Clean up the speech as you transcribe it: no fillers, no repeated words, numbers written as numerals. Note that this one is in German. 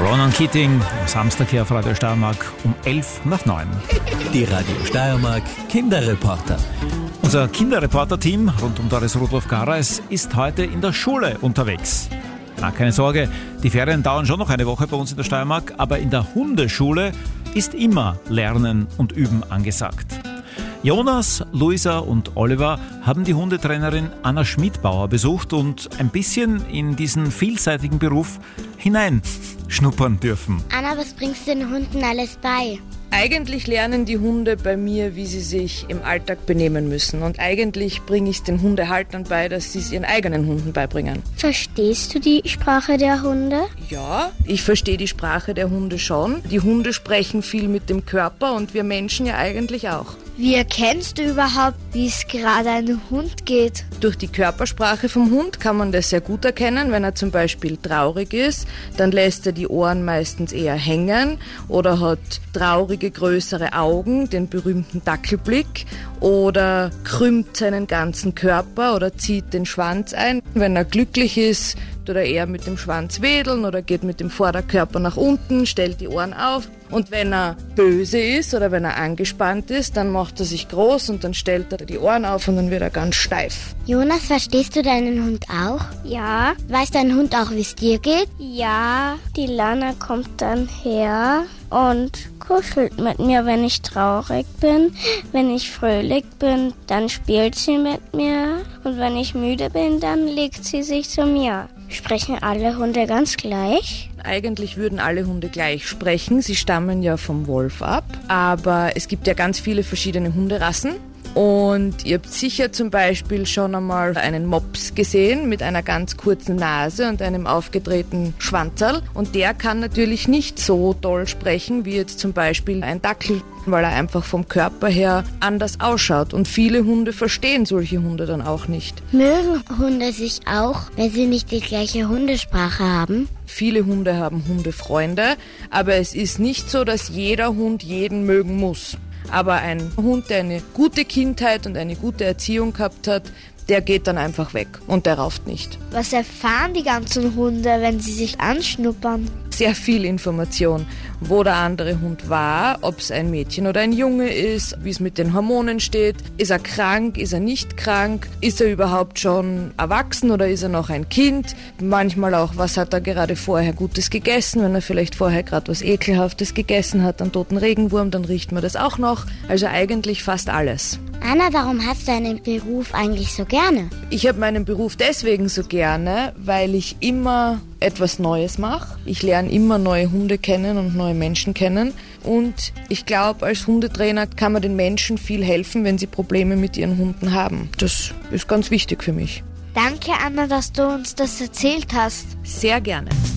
Ronan Keating am Samstag hier auf Radio Steiermark um 8:55. Die Radio Steiermark Kinderreporter. Unser Kinderreporter-Team rund um Doris Rudolf-Gareis ist heute in der Schule unterwegs. Na, keine Sorge, die Ferien dauern schon noch eine Woche bei uns in der Steiermark, aber in der Hundeschule ist immer Lernen und Üben angesagt. Jonas, Luisa und Oliver haben die Hundetrainerin Anna Schmidbauer besucht und ein bisschen in diesen vielseitigen Beruf hineinschnuppern dürfen. Anna, was bringst du den Hunden alles bei? Eigentlich lernen die Hunde bei mir, wie sie sich im Alltag benehmen müssen. Und eigentlich bringe ich es den Hundehaltern bei, dass sie es ihren eigenen Hunden beibringen. Verstehst du die Sprache der Hunde? Ja, ich verstehe die Sprache der Hunde schon. Die Hunde sprechen viel mit dem Körper und wir Menschen ja eigentlich auch. Wie erkennst du überhaupt, wie es gerade einem Hund geht? Durch die Körpersprache vom Hund kann man das sehr gut erkennen. Wenn er zum Beispiel traurig ist, dann lässt er die Ohren meistens eher hängen oder hat traurige, größere Augen, den berühmten Dackelblick, oder krümmt seinen ganzen Körper oder zieht den Schwanz ein. Wenn er glücklich ist, tut er eher mit dem Schwanz wedeln oder geht mit dem Vorderkörper nach unten, stellt die Ohren auf. Und wenn er böse ist oder wenn er angespannt ist, dann macht er sich groß und dann stellt er die Ohren auf und dann wird er ganz steif. Jonas, verstehst du deinen Hund auch? Ja. Weiß dein Hund auch, wie es dir geht? Ja, die Lana kommt dann her und kuschelt mit mir, wenn ich traurig bin. Wenn ich fröhlich bin, dann spielt sie mit mir. Und wenn ich müde bin, dann legt sie sich zu mir. Sprechen alle Hunde ganz gleich? Eigentlich würden alle Hunde gleich sprechen. Sie stammen ja vom Wolf ab. Aber es gibt ja ganz viele verschiedene Hunderassen. Und ihr habt sicher zum Beispiel schon einmal einen Mops gesehen mit einer ganz kurzen Nase und einem aufgedrehten Schwanzerl. Und der kann natürlich nicht so doll sprechen wie jetzt zum Beispiel ein Dackel, weil er einfach vom Körper her anders ausschaut. Und viele Hunde verstehen solche Hunde dann auch nicht. Mögen Hunde sich auch, wenn sie nicht die gleiche Hundesprache haben? Viele Hunde haben Hundefreunde, aber es ist nicht so, dass jeder Hund jeden mögen muss. Aber ein Hund, der eine gute Kindheit und eine gute Erziehung gehabt hat, der geht dann einfach weg und der rauft nicht. Was erfahren die ganzen Hunde, wenn sie sich anschnuppern? Sehr viel Information, wo der andere Hund war, ob es ein Mädchen oder ein Junge ist, wie es mit den Hormonen steht, ist er krank, ist er nicht krank, ist er überhaupt schon erwachsen oder ist er noch ein Kind, manchmal auch, was hat er gerade vorher Gutes gegessen, wenn er vielleicht vorher gerade was Ekelhaftes gegessen hat, einen toten Regenwurm, dann riecht man das auch noch, also eigentlich fast alles. Anna, warum hast du deinen Beruf eigentlich so gerne? Ich habe meinen Beruf deswegen so gerne, weil ich immer etwas Neues mache. Ich lerne immer neue Hunde kennen und neue Menschen kennen. Und ich glaube, als Hundetrainer kann man den Menschen viel helfen, wenn sie Probleme mit ihren Hunden haben. Das ist ganz wichtig für mich. Danke, Anna, dass du uns das erzählt hast. Sehr gerne.